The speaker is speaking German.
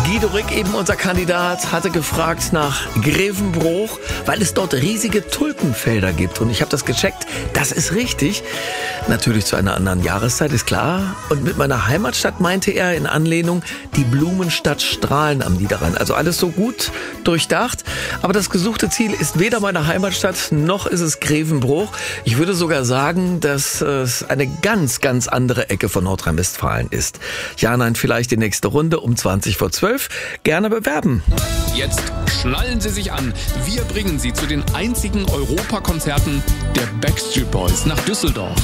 Guido Rick, eben unser Kandidat, hatte gefragt nach Grevenbroich, weil es dort riesige Tulpenfelder gibt. Und ich habe das gecheckt, das ist richtig. Natürlich zu einer anderen Jahreszeit, ist klar. Und mit meiner Heimatstadt meinte er in Anlehnung die Blumenstadt Strahlen am Niederrhein. Also alles so gut durchdacht. Aber das gesuchte Ziel ist weder meine Heimatstadt, noch ist es Grevenbroich. Ich würde sogar sagen, dass es eine ganz, ganz andere Ecke von Nordrhein-Westfalen ist. Ja, nein, vielleicht die nächste Runde um 20:12. Gerne bewerben. Jetzt schnallen Sie sich an. Wir bringen Sie zu den einzigen Europakonzerten der Backstreet Boys nach Düsseldorf.